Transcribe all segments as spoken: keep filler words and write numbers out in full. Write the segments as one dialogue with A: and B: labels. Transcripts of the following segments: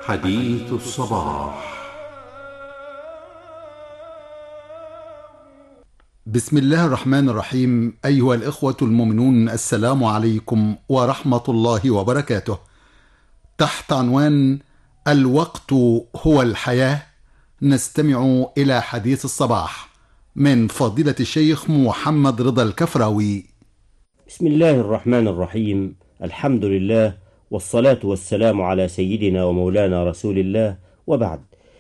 A: حديث الصباح.
B: بسم الله الرحمن الرحيم. أيها الإخوة المؤمنون، السلام عليكم ورحمة الله وبركاته. تحت عنوان الوقت هو الحياة، نستمع إلى حديث الصباح من فضيلة الشيخ محمد رضا الكفراوي.
C: بسم الله الرحمن الرحيم. الحمد لله، والصلاة والسلام على سيدنا ومولانا رسول الله، وبعد.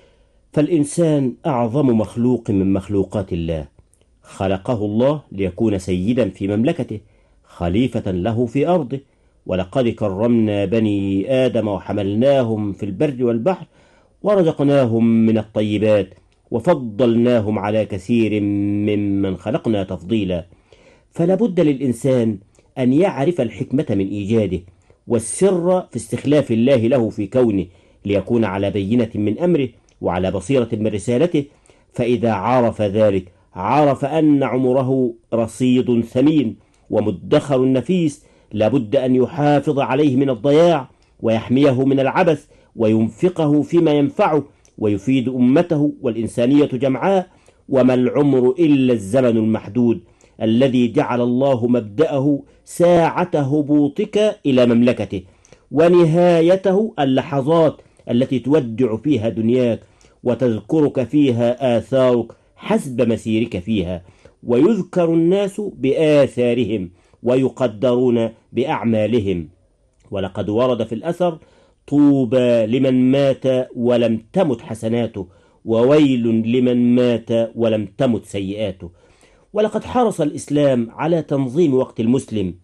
C: فالإنسان أعظم مخلوق من مخلوقات الله، خلقه الله ليكون سيدا في مملكته، خليفة له في أرضه. ولقد كرمنا بني آدم وحملناهم في البر والبحر ورزقناهم من الطيبات وفضلناهم على كثير ممن خلقنا تفضيلا. فلا بد للإنسان أن يعرف الحكمة من إيجاده، والسر في استخلاف الله له في كونه، ليكون على بينة من أمره وعلى بصيرة من رسالته. فإذا عرف ذلك عرف أن عمره رصيد ثمين ومدخر نفيس، لابد أن يحافظ عليه من الضياع ويحميه من العبث وينفقه فيما ينفعه ويفيد أمته والإنسانية جمعاء. وما العمر إلا الزمن المحدود الذي جعل الله مبدأه ساعة هبوطك إلى مملكته، ونهايته اللحظات التي تودع فيها دنياك وتذكرك فيها آثارك حسب مسيرك فيها. ويذكر الناس بآثارهم ويقدرون بأعمالهم. ولقد ورد في الأثر: طوبى لمن مات ولم تمت حسناته، وويل لمن مات ولم تمت سيئاته. ولقد حرص الإسلام على تنظيم وقت المسلم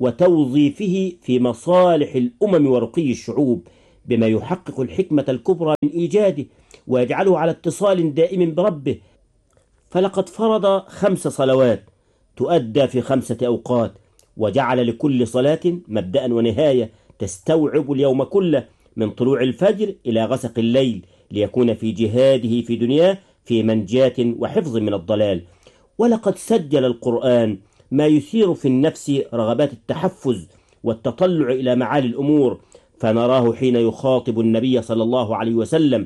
C: وتوظيفه في مصالح الأمم ورقي الشعوب، بما يحقق الحكمة الكبرى من إيجاده ويجعله على اتصال دائم بربه. فلقد فرض خمس صلوات تؤدى في خمسة أوقات، وجعل لكل صلاة مبدأ ونهاية تستوعب اليوم كله، من طلوع الفجر إلى غسق الليل، ليكون في جهاده في دنياه في منجاة وحفظ من الضلال. ولقد سجل القرآن ما يثير في النفس رغبات التحفز والتطلع إلى معالي الأمور، فنراه حين يخاطب النبي صلى الله عليه وسلم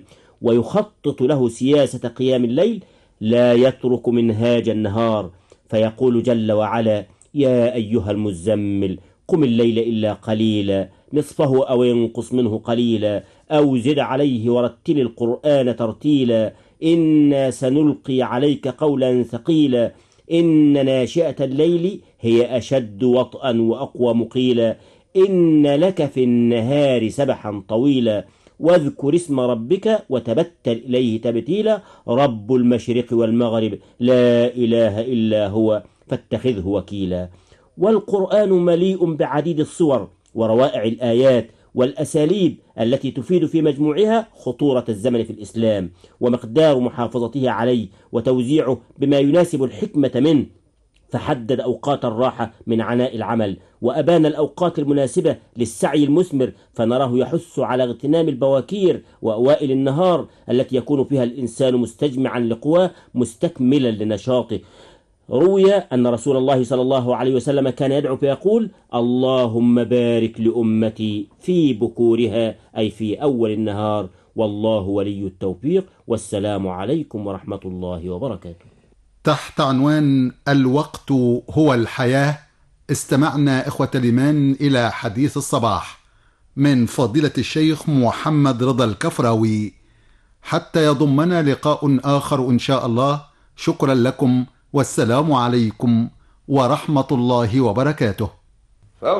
C: ويخطط له سياسة قيام الليل لا يترك منهاج النهار، فيقول جل وعلا: يا أيها المزمل قم الليل إلا قليلا نصفه أو ينقص منه قليلا أو زد عليه ورتل القرآن ترتيلا إنا سنلقي عليك قولا ثقيلا إن ناشئة الليل هي أشد وطئا وأقوى مقيلا إن لك في النهار سبحا طويلا واذكر اسم ربك وتبتل إليه تبتيلا رب المشرق والمغرب لا إله إلا هو فاتخذه وكيلا. والقرآن مليء بعديد الصور وروائع الآيات والأساليب التي تفيد في مجموعها خطورة الزمن في الإسلام ومقدار محافظته عليه وتوزيعه بما يناسب الحكمة منه. فحدد أوقات الراحة من عناء العمل، وأبان الأوقات المناسبة للسعي المثمر، فنراه يحث على اغتنام البواكير وأوائل النهار التي يكون فيها الإنسان مستجمعا لقواه مستكملا لنشاطه. روي أن رسول الله صلى الله عليه وسلم كان يدعو فيقول: اللهم بارك لأمتي في بكورها، أي في أول النهار، والله ولي التوفيق. والسلام عليكم ورحمة الله وبركاته.
B: تحت عنوان الوقت هو الحياة، استمعنا إخوة الإيمان إلى حديث الصباح من فضيلة الشيخ محمد رضا الكفراوي. حتى يضمنا لقاء آخر إن شاء الله. شكرا لكم، والسلام عليكم ورحمة الله وبركاته.